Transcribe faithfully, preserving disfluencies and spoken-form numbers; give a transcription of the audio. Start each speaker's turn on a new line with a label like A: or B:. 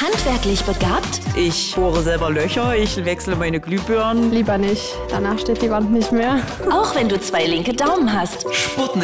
A: Handwerklich begabt?
B: Ich bohre selber Löcher, ich wechsle meine Glühbirnen.
C: Lieber nicht, danach steht die Wand nicht mehr.
A: Auch wenn du zwei linke Daumen hast.
D: Sputnik.